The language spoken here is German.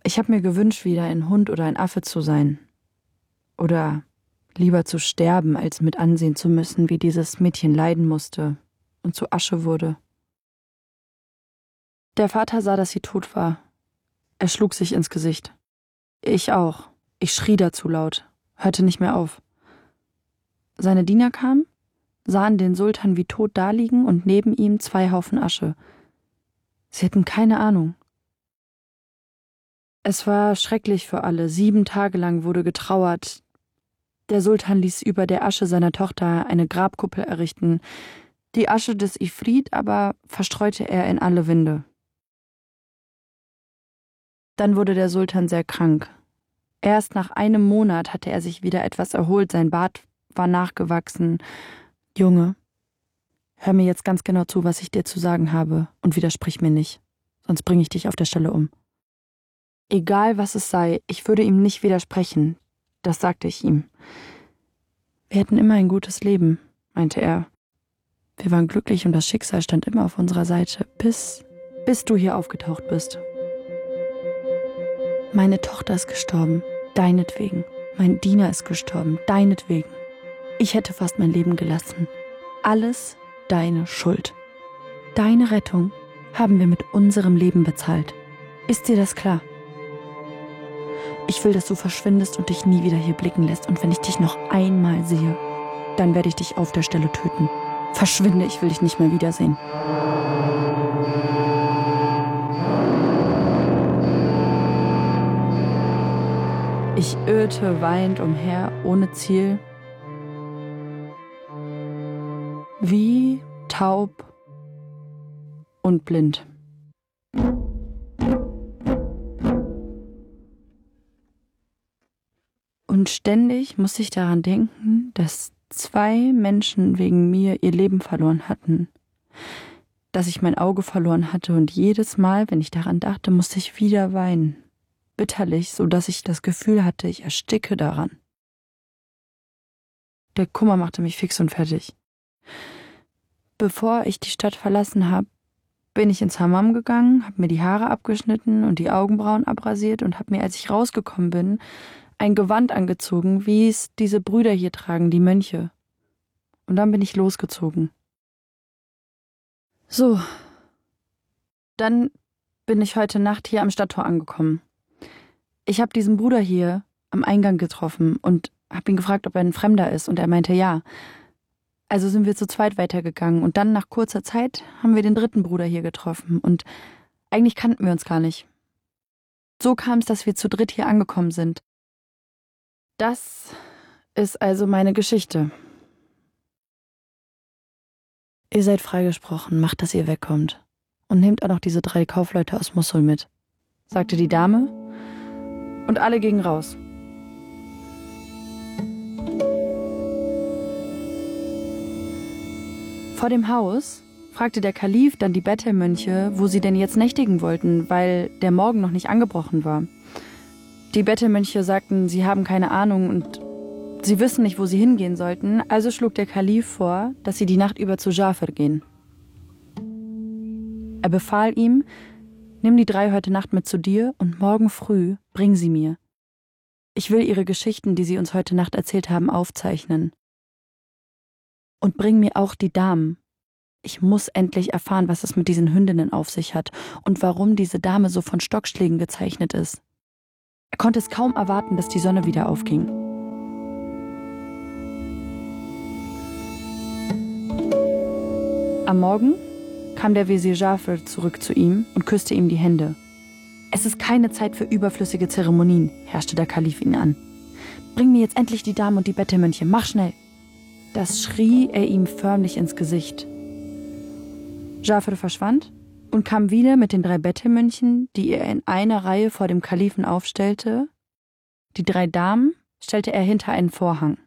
Ich habe mir gewünscht, wieder ein Hund oder ein Affe zu sein. Oder lieber zu sterben, als mit ansehen zu müssen, wie dieses Mädchen leiden musste und zu Asche wurde. Der Vater sah, dass sie tot war. Er schlug sich ins Gesicht. Ich auch. Ich schrie dazu laut, hörte nicht mehr auf. Seine Diener kamen, sahen den Sultan wie tot daliegen und neben ihm 2 Haufen Asche. Sie hatten keine Ahnung. Es war schrecklich für alle. 7 Tage lang wurde getrauert. Der Sultan ließ über der Asche seiner Tochter eine Grabkuppel errichten. Die Asche des Ifrit aber verstreute er in alle Winde. Dann wurde der Sultan sehr krank. Erst nach einem Monat hatte er sich wieder etwas erholt, sein Bart war nachgewachsen. Junge, hör mir jetzt ganz genau zu, was ich dir zu sagen habe, und widersprich mir nicht, sonst bringe ich dich auf der Stelle um. Egal was es sei, ich würde ihm nicht widersprechen, das sagte ich ihm. Wir hätten immer ein gutes Leben, meinte er. Wir waren glücklich und das Schicksal stand immer auf unserer Seite, bis du hier aufgetaucht bist. Meine Tochter ist gestorben, deinetwegen. Mein Diener ist gestorben, deinetwegen. Ich hätte fast mein Leben gelassen. Alles deine Schuld. Deine Rettung haben wir mit unserem Leben bezahlt. Ist dir das klar? Ich will, dass du verschwindest und dich nie wieder hier blicken lässt. Und wenn ich dich noch einmal sehe, dann werde ich dich auf der Stelle töten. Verschwinde, ich will dich nicht mehr wiedersehen. Ich irrte weinend umher, ohne Ziel, wie taub und blind. Und ständig musste ich daran denken, dass 2 Menschen wegen mir ihr Leben verloren hatten. Dass ich mein Auge verloren hatte und jedes Mal, wenn ich daran dachte, musste ich wieder weinen. Bitterlich, so dass ich das Gefühl hatte, ich ersticke daran. Der Kummer machte mich fix und fertig. Bevor ich die Stadt verlassen habe, bin ich ins Hammam gegangen, habe mir die Haare abgeschnitten und die Augenbrauen abrasiert und habe mir, als ich rausgekommen bin, ein Gewand angezogen, wie es diese Brüder hier tragen, die Mönche. Und dann bin ich losgezogen. So, dann bin ich heute Nacht hier am Stadttor angekommen. Ich habe diesen Bruder hier am Eingang getroffen und habe ihn gefragt, ob er ein Fremder ist, und er meinte ja. Also sind wir zu zweit weitergegangen und dann nach kurzer Zeit haben wir den 3. Bruder hier getroffen und eigentlich kannten wir uns gar nicht. So kam es, dass wir zu dritt hier angekommen sind. Das ist also meine Geschichte. Ihr seid freigesprochen, macht, dass ihr wegkommt. Und nehmt auch noch diese 3 Kaufleute aus Mosul mit, sagte die Dame, und alle gingen raus. Vor dem Haus fragte der Kalif dann die Bettelmönche, wo sie denn jetzt nächtigen wollten, weil der Morgen noch nicht angebrochen war. Die Bettelmönche sagten, sie haben keine Ahnung und sie wissen nicht, wo sie hingehen sollten, also schlug der Kalif vor, dass sie die Nacht über zu Jafar gehen. Er befahl ihm, nimm die 3 heute Nacht mit zu dir und morgen früh bring sie mir. Ich will ihre Geschichten, die sie uns heute Nacht erzählt haben, aufzeichnen. Und bring mir auch die Damen. Ich muss endlich erfahren, was es mit diesen Hündinnen auf sich hat und warum diese Dame so von Stockschlägen gezeichnet ist. Er konnte es kaum erwarten, dass die Sonne wieder aufging. Am Morgen kam der Wesir Jafar zurück zu ihm und küsste ihm die Hände. Es ist keine Zeit für überflüssige Zeremonien, herrschte der Kalif ihn an. Bring mir jetzt endlich die Damen und die Bettelmönche, mach schnell! Das schrie er ihm förmlich ins Gesicht. Jafar verschwand und kam wieder mit den 3 Bettelmönchen, die er in einer Reihe vor dem Kalifen aufstellte. Die 3 Damen stellte er hinter einen Vorhang.